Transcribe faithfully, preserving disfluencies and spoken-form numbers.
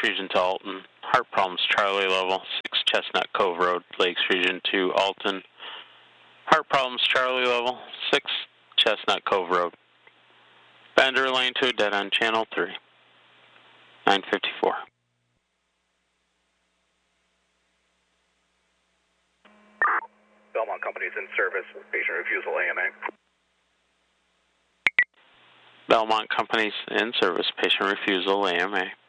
Region to Alton. Heart problems, Charlie level, six Chestnut Cove Road, Lakes Region to Alton. Heart problems, Charlie level, six Chestnut Cove Road. Bender lane to a dead on channel three. nine fifty-four. Belmont Company's in service, patient refusal A M A. Belmont Company's in service, patient refusal A M A.